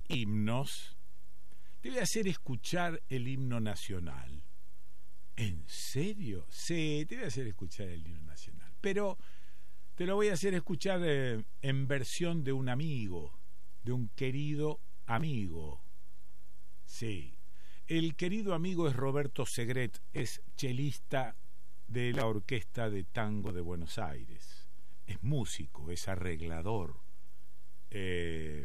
himnos, te voy a hacer escuchar el himno nacional. ¿En serio? Sí, te voy a hacer escuchar el himno nacional. Pero te lo voy a hacer escuchar en versión de un amigo, de un querido amigo. Sí. El querido amigo es Roberto Segret, es chelista de la Orquesta de Tango de Buenos Aires. Es músico, es arreglador, es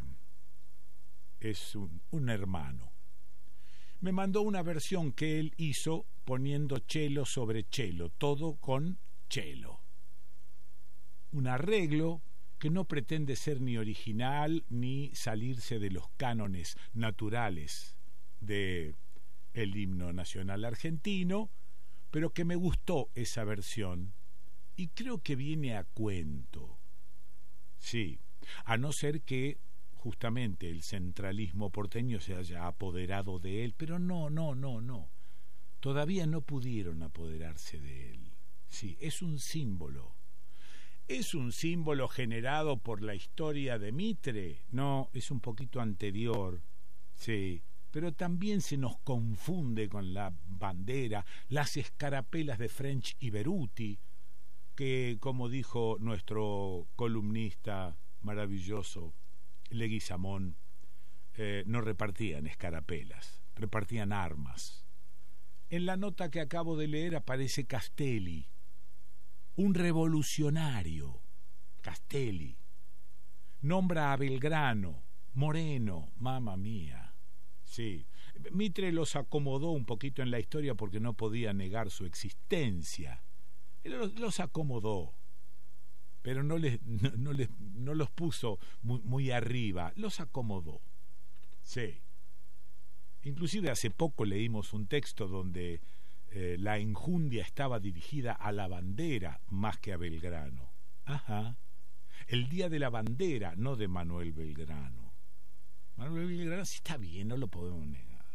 un hermano. Me mandó una versión que él hizo poniendo cello sobre cello, todo con cello. Un arreglo que no pretende ser ni original ni salirse de los cánones naturales de el himno nacional argentino, pero que me gustó esa versión y creo que viene a cuento. Sí, a no ser que justamente el centralismo porteño se haya apoderado de él, pero no. Todavía no pudieron apoderarse de él. Sí, es un símbolo. ¿Es un símbolo generado por la historia de Mitre? No, es un poquito anterior. Sí, pero también se nos confunde con la bandera, las escarapelas de French y Beruti, que, como dijo nuestro columnista maravilloso, Leguizamón, no repartían escarapelas, repartían armas. En la nota que acabo de leer aparece Castelli, un revolucionario. Castelli nombra a Belgrano, Moreno, mamma mía. Sí, Mitre los acomodó un poquito en la historia porque no podía negar su existencia. Él los acomodó, pero no los puso muy arriba, los acomodó. Sí. Inclusive hace poco leímos un texto donde la enjundia estaba dirigida a la bandera más que a Belgrano. Ajá. El día de la bandera, no de Manuel Belgrano. Manuel Belgrano sí está bien, no lo podemos negar.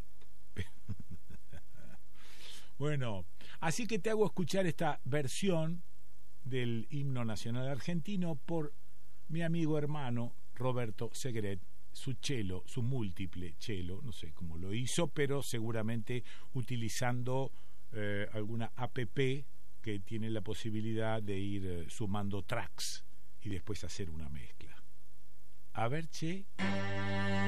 Bueno, así que te hago escuchar esta versión del himno nacional argentino por mi amigo hermano Roberto Segret, su cello, su múltiple cello, no sé cómo lo hizo, pero seguramente utilizando alguna app que tiene la posibilidad de ir sumando tracks y después hacer una mezcla. A ver, che.